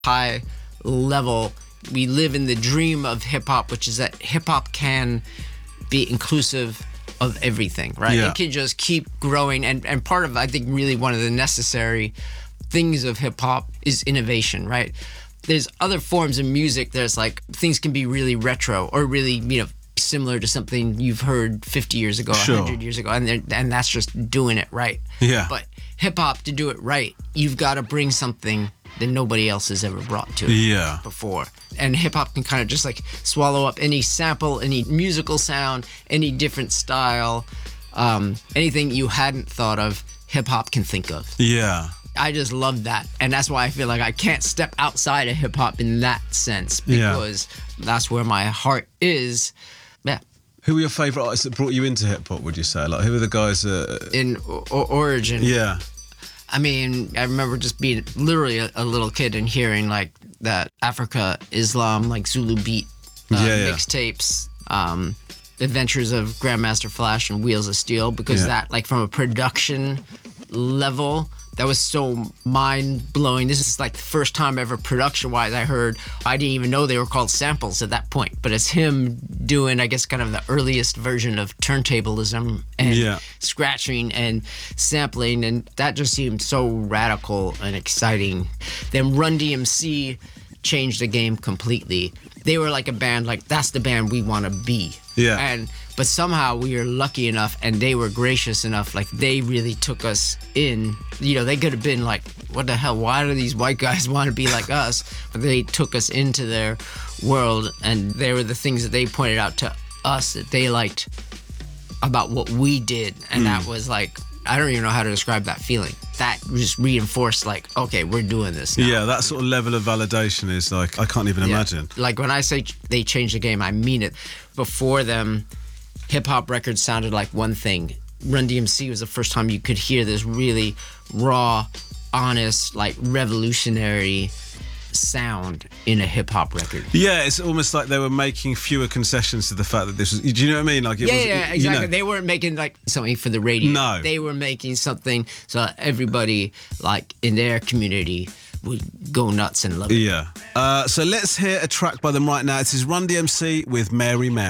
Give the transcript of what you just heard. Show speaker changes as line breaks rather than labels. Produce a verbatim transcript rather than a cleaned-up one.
high level. We live in the dream of hip hop, which is that hip hop can be inclusive of everything, right?
Yeah.
It can just keep growing. And, and part of, I think, really one of the necessary things of hip hop is innovation, right? There's other forms of music. There's like things can be really retro or really, you know, similar to something you've heard fifty years ago,
Sure.
one hundred years ago, and they're- and that's just doing it right.
Yeah.
But hip hop, to do it right, you've got to bring something that nobody else has ever brought to it
Yeah.
before. And hip hop can kind of just like swallow up any sample, any musical sound, any different style, um, anything you hadn't thought of, hip hop can think of.
Yeah.
I just love that. And that's why I feel like I can't step outside of hip hop in that sense,
Yeah.
because that's where my heart is. Yeah.
Who were your favourite artists that brought you into hip hop, would you say? Like, who were the guys that...
In o- Origin.
Yeah.
I mean, I remember just being literally a, a little kid and hearing like that Africa, Islam, like Zulu beat uh,
Yeah, yeah.
mixtapes, um, Adventures of Grandmaster Flash and Wheels of Steel, because
Yeah.
that, like, from a production level, that was so mind-blowing. This is like the first time ever production-wise I heard. I didn't even know they were called samples at that point, but it's him doing, I guess, kind of the earliest version of turntablism and
Yeah.
scratching and sampling, and that just seemed so radical and exciting. Then Run D M C changed the game completely. They were like a band, like, that's the band we want to be.
Yeah.
And but somehow we were lucky enough, and they were gracious enough, like they really took us in. You know, they could have been like, what the hell, why do these white guys want to be like us? But they took us into their world, and they were the things that they pointed out to us that they liked about what we did. And that was like, I don't even know how to describe that feeling. That just reinforced, like, okay, we're doing this now.
Yeah, that sort of level of validation is like, I can't even
Yeah.
imagine.
Like, when I say they changed the game, I mean it. Before them, hip-hop records sounded like one thing. Run D M C was the first time you could hear this really raw, honest, like, revolutionary sound in a hip-hop record.
Yeah, it's almost like they were making fewer concessions to the fact that this was... Do you know what I mean? Like, it
Yeah,
was,
yeah,
you
exactly.
know.
They weren't making, like, something for the radio.
No.
They were making something so everybody, like, in their community would go nuts and love it.
Yeah. Uh, so let's hear a track by them right now. This is Run D M C with Mary Mary.